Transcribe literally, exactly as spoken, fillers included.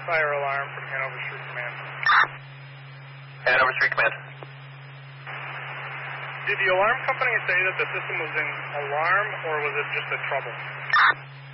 Fire alarm from Hanover Street Command. Hanover Street Command. Did the alarm company say that the system was in alarm, or was it just a trouble?